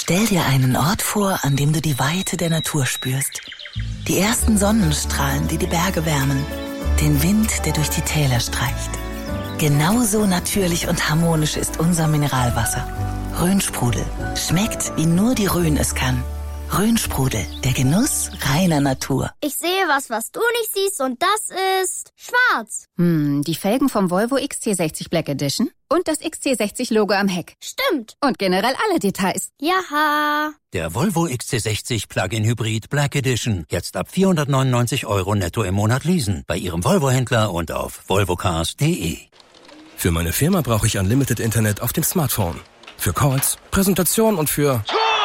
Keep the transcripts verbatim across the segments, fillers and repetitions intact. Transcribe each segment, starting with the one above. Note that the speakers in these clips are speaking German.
Stell dir einen Ort vor, an dem du die Weite der Natur spürst. Die ersten Sonnenstrahlen, die die Berge wärmen. Den Wind, der durch die Täler streicht. Genauso natürlich und harmonisch ist unser Mineralwasser. Rhönsprudel. Schmeckt, wie nur die Rhön es kann. Rhönsprudel, der Genuss reiner Natur. Ich sehe was, was du nicht siehst, und das ist schwarz. Hm, die Felgen vom Volvo X C sechzig Black Edition und das X C sechzig Logo am Heck. Stimmt. Und generell alle Details. Jaha. Der Volvo X C sechzig Plug-in Hybrid Black Edition. Jetzt ab vierhundertneunundneunzig Euro netto im Monat leasen. Bei Ihrem Volvo-Händler und auf volvocars punkt de. Für meine Firma brauche ich Unlimited Internet auf dem Smartphone. Für Calls, Präsentation und für...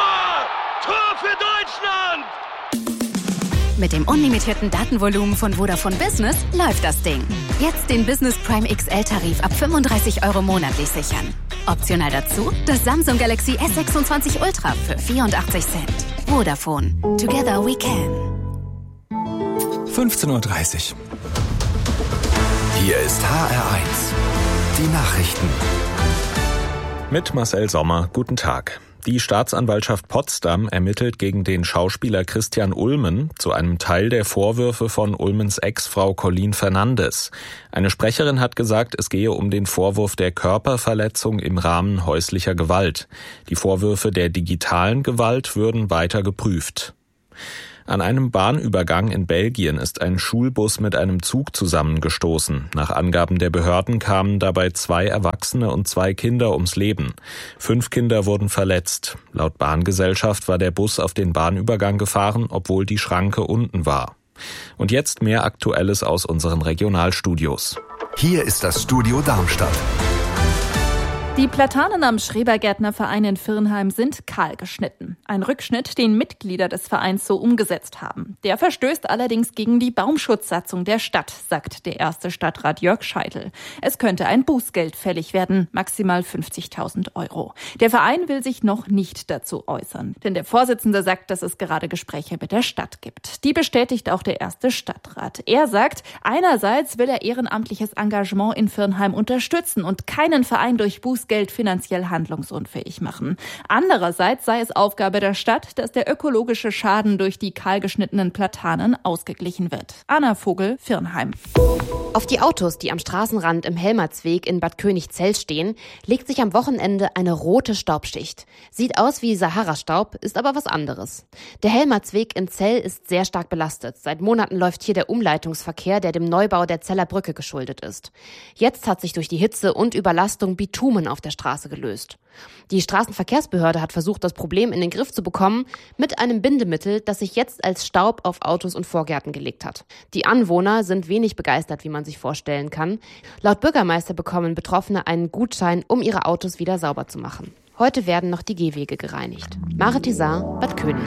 Mit dem unlimitierten Datenvolumen von Vodafone Business läuft das Ding. Jetzt den Business Prime X L-Tarif ab fünfunddreißig Euro monatlich sichern. Optional dazu das Samsung Galaxy S sechsundzwanzig Ultra für vierundachtzig Cent. Vodafone. Together we can. fünfzehn Uhr dreißig. Hier ist H R eins. Die Nachrichten. Mit Marcel Sommer. Guten Tag. Die Staatsanwaltschaft Potsdam ermittelt gegen den Schauspieler Christian Ulmen zu einem Teil der Vorwürfe von Ulmens Ex-Frau Colleen Fernandes. Eine Sprecherin hat gesagt, es gehe um den Vorwurf der Körperverletzung im Rahmen häuslicher Gewalt. Die Vorwürfe der digitalen Gewalt würden weiter geprüft. An einem Bahnübergang in Belgien ist ein Schulbus mit einem Zug zusammengestoßen. Nach Angaben der Behörden kamen dabei zwei Erwachsene und zwei Kinder ums Leben. Fünf Kinder wurden verletzt. Laut Bahngesellschaft war der Bus auf den Bahnübergang gefahren, obwohl die Schranke unten war. Und jetzt mehr Aktuelles aus unseren Regionalstudios. Hier ist das Studio Darmstadt. Die Platanen am Schrebergärtnerverein in Virnheim sind kahl geschnitten. Ein Rückschnitt, den Mitglieder des Vereins so umgesetzt haben. Der verstößt allerdings gegen die Baumschutzsatzung der Stadt, sagt der erste Stadtrat Jörg Scheitel. Es könnte ein Bußgeld fällig werden, maximal fünfzigtausend Euro. Der Verein will sich noch nicht dazu äußern, denn der Vorsitzende sagt, dass es gerade Gespräche mit der Stadt gibt. Die bestätigt auch der erste Stadtrat. Er sagt, einerseits will er ehrenamtliches Engagement in Virnheim unterstützen und keinen Verein durch Bußgeld Geld finanziell handlungsunfähig machen. Andererseits sei es Aufgabe der Stadt, dass der ökologische Schaden durch die kahlgeschnittenen Platanen ausgeglichen wird. Anna Vogel, Virnheim. Auf die Autos, die am Straßenrand im Helmertsweg in Bad Königzell stehen, legt sich am Wochenende eine rote Staubschicht. Sieht aus wie Sahara-Staub, ist aber was anderes. Der Helmertsweg in Zell ist sehr stark belastet. Seit Monaten läuft hier der Umleitungsverkehr, der dem Neubau der Zeller Brücke geschuldet ist. Jetzt hat sich durch die Hitze und Überlastung Bitumen auf der Straße gelöst. Die Straßenverkehrsbehörde hat versucht, das Problem in den Griff zu bekommen mit einem Bindemittel, das sich jetzt als Staub auf Autos und Vorgärten gelegt hat. Die Anwohner sind wenig begeistert, wie man sich vorstellen kann. Laut Bürgermeister bekommen Betroffene einen Gutschein, um ihre Autos wieder sauber zu machen. Heute werden noch die Gehwege gereinigt. Mare Tizar, Bad König.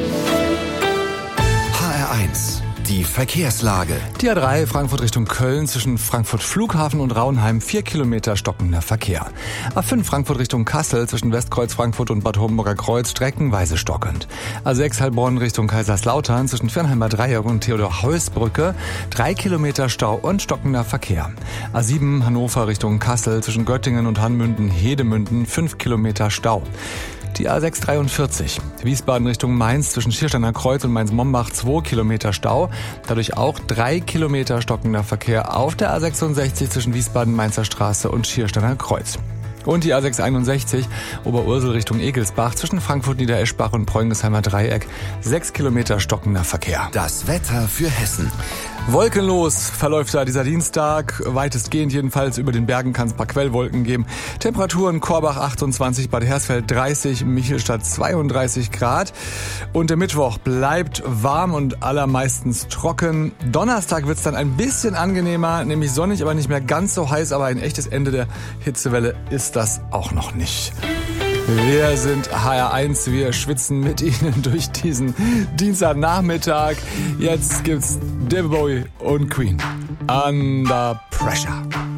H R eins. Die Verkehrslage. Die A drei Frankfurt Richtung Köln zwischen Frankfurt Flughafen und Raunheim vier Kilometer stockender Verkehr. A fünf Frankfurt Richtung Kassel zwischen Westkreuz Frankfurt und Bad Homburger Kreuz streckenweise stockend. A sechs Heilbronn Richtung Kaiserslautern zwischen Firnheimer Dreieck und Theodor-Heuss-Brücke drei Kilometer Stau und stockender Verkehr. A sieben Hannover Richtung Kassel zwischen Göttingen und Hanmünden-Hedemünden fünf Kilometer Stau. Die A sechs dreiundvierzig, Wiesbaden Richtung Mainz zwischen Schiersteiner Kreuz und Mainz-Mombach zwei Kilometer Stau, dadurch auch drei Kilometer stockender Verkehr auf der A sechsundsechzig zwischen Wiesbaden-Mainzer Straße und Schiersteiner Kreuz. Und die A sechs einundsechzig, Oberursel Richtung Egelsbach zwischen Frankfurt-Niedereschbach und Preungesheimer Dreieck, sechs Kilometer stockender Verkehr. Das Wetter für Hessen. Wolkenlos verläuft da dieser Dienstag, weitestgehend jedenfalls. Über den Bergen kann es ein paar Quellwolken geben. Temperaturen Korbach achtundzwanzig, Bad Hersfeld dreißig, Michelstadt zweiunddreißig Grad. Und der Mittwoch bleibt warm und allermeistens trocken. Donnerstag wird es dann ein bisschen angenehmer, nämlich sonnig, aber nicht mehr ganz so heiß. Aber ein echtes Ende der Hitzewelle ist das auch noch nicht. Wir sind H R eins, wir schwitzen mit Ihnen durch diesen Dienstagnachmittag. Jetzt gibt's David Bowie und Queen. Under Pressure.